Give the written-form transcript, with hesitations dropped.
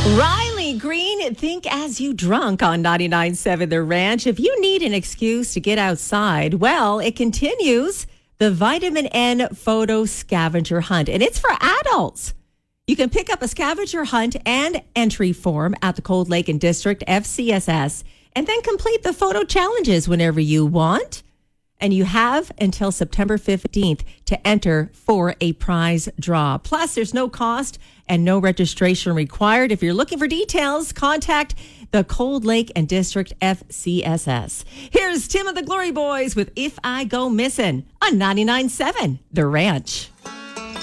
Riley Green, think as you drunk on 99.7 The Ranch. If you need an excuse to get outside, well, it continues the Vitamin N photo scavenger hunt, and it's for adults. You can pick up a scavenger hunt and entry form at the Cold Lake and District FCSS and then complete the photo challenges whenever you want. And you have until September 15th to enter for a prize draw. Plus, there's no cost and no registration required. If you're looking for details, contact the Cold Lake and District FCSS. Here's Tim of the Glory Boys with If I Go Missing on 99.7 The Ranch.